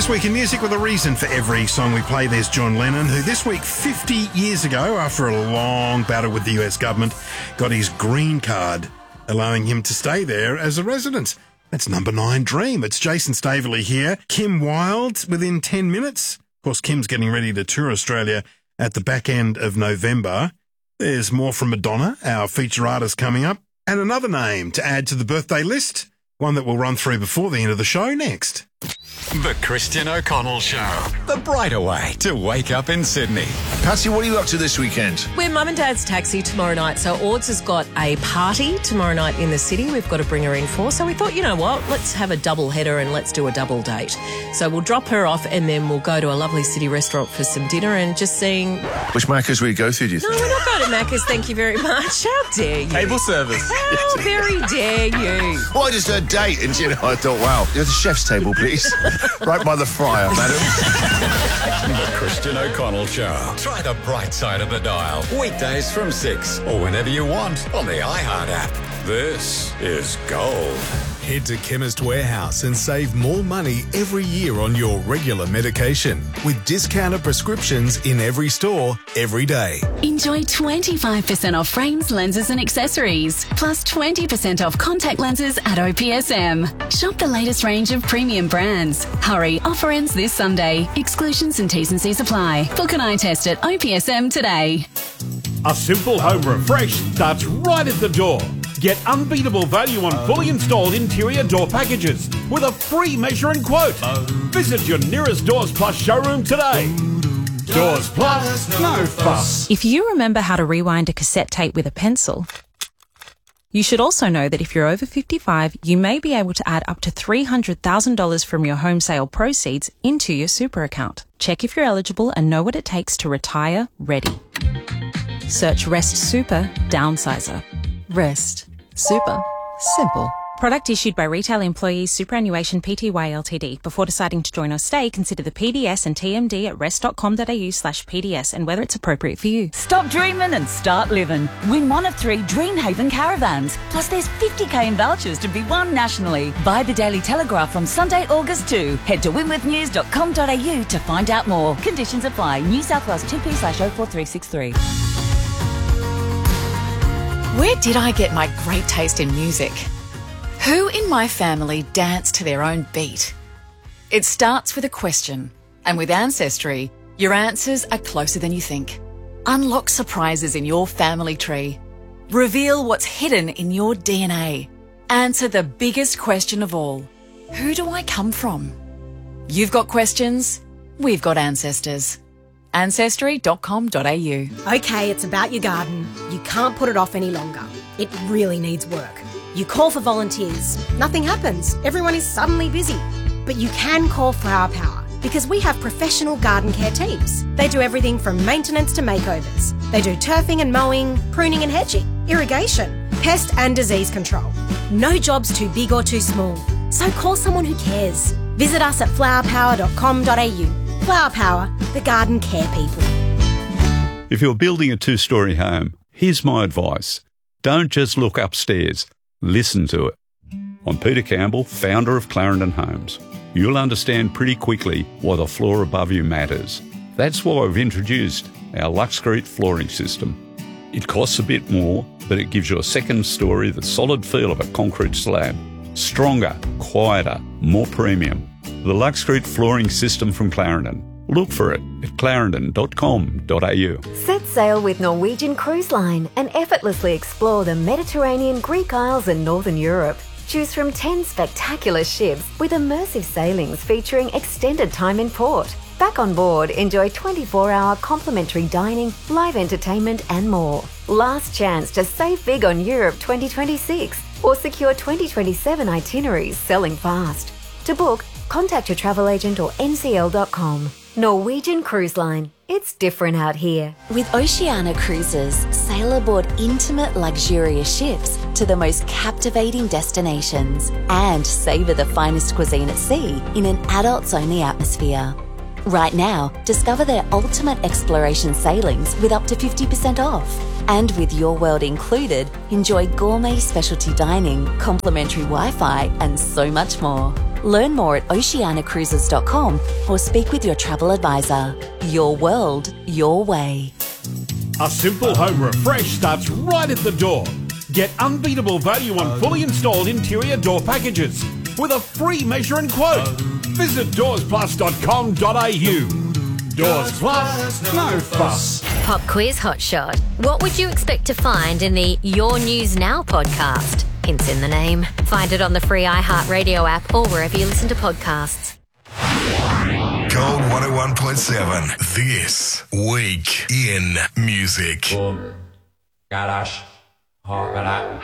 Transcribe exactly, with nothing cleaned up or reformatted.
This week in music, with a reason for every song we play, there's John Lennon, who this week, fifty years ago, after a long battle with the U S government, got his green card, allowing him to stay there as a resident. That's Number Nine Dream. It's Jason Staveley here. Kim Wilde within ten minutes. Of course, Kim's getting ready to tour Australia at the back end of November. There's more from Madonna, our feature artist, coming up. And another name to add to the birthday list, one that we'll run through before the end of the show next. The Christian O'Connell Show. The brighter way to wake up in Sydney. Patsy, what are you up to this weekend? We're Mum and Dad's taxi tomorrow night. So Ords has got a party tomorrow night in the city we've got to bring her in for. So we thought, you know what, let's have a double header and let's do a double date. So we'll drop her off and then we'll go to a lovely city restaurant for some dinner and just seeing... Which Macca's will you go through, do you think? No, we're not going to Macca's, thank you very much. How dare you? Table service. How very dare you? Well, I just heard date and, you know, I thought, wow, you're the chef's table, please. Right by the fryer, madam. The Christian O'Connell Show. Try the bright side of the dial. Weekdays from six or whenever you want on the iHeart app. This is gold. Head to Chemist Warehouse and save more money every year on your regular medication with discounted prescriptions in every store, every day. Enjoy twenty-five percent off frames, lenses and accessories, plus twenty percent off contact lenses at O P S M. Shop the latest range of premium brands. Hurry, offer ends this Sunday. Exclusions and T's and C's apply. Book an eye test at O P S M today. A simple home refresh starts right at the door. Get unbeatable value on fully installed interior door packages with a free measure and quote. Visit your nearest Doors Plus showroom today. Doors Plus, no fuss. If you remember how to rewind a cassette tape with a pencil, you should also know that if you're over fifty-five, you may be able to add up to three hundred thousand dollars from your home sale proceeds into your super account. Check if you're eligible and know what it takes to retire ready. Search Rest Super Downsizer. Rest Super simple. Product issued by Retail Employees Superannuation Pty Ltd. Before deciding to join or stay, consider the P D S and T M D at rest.com.au slash PDS and whether it's appropriate for you. Stop dreaming and start living. Win one of three Dreamhaven caravans. Plus there's fifty k in vouchers to be won nationally. Buy the Daily Telegraph from Sunday, August second. Head to winwithnews dot com dot a u to find out more. Conditions apply. New South Wales two P slash oh four three six three. Where did I get my great taste in music? Who in my family dance to their own beat? It starts with a question, and with Ancestry, your answers are closer than you think. Unlock surprises in your family tree. Reveal what's hidden in your D N A. Answer the biggest question of all. Who do I come from? You've got questions, we've got ancestors. ancestry dot com dot a u. Okay, it's about your garden. You can't put it off any longer. It really needs work. You call for volunteers. Nothing happens. Everyone is suddenly busy. But you can call Flower Power because we have professional garden care teams. They do everything from maintenance to makeovers. They do turfing and mowing, pruning and hedging, irrigation, pest and disease control. No job's too big or too small. So call someone who cares. Visit us at flower power dot com dot a u. Flower Power, the garden care people. If you're building a two-storey home, here's my advice. Don't just look upstairs. Listen to it. I'm Peter Campbell, founder of Clarendon Homes. You'll understand pretty quickly why the floor above you matters. That's why we've introduced our Luxcrete flooring system. It costs a bit more, but it gives you a second story the solid feel of a concrete slab. Stronger, quieter, more premium. The Luxcrete flooring system from Clarendon. Look for it at clarendon dot com dot a u. Set sail with Norwegian Cruise Line and effortlessly explore the Mediterranean, Greek Isles and Northern Europe. Choose from ten spectacular ships with immersive sailings featuring extended time in port. Back on board, enjoy twenty-four hour complimentary dining, live entertainment and more. Last chance to save big on Europe twenty twenty-six or secure twenty twenty-seven itineraries selling fast. To book, contact your travel agent or n c l dot com. Norwegian Cruise Line. It's different out here. With Oceania Cruises, sail aboard intimate, luxurious ships to the most captivating destinations and savour the finest cuisine at sea in an adults-only atmosphere. Right now, discover their ultimate exploration sailings with up to fifty percent off. And with Your World included, enjoy gourmet specialty dining, complimentary Wi-Fi and so much more. Learn more at oceania cruises dot com or speak with your travel advisor. Your world, your way. A simple home refresh starts right at the door. Get unbeatable value on fully installed interior door packages with a free measure and quote. Visit doors plus dot com dot a u. Doors Plus, no fuss. Pop quiz hotshot. What would you expect to find in the Your News Now podcast? Hints in the name. Find it on the free iHeartRadio app or wherever you listen to podcasts. Gold one oh one point seven. This week in music. Garage. Hot,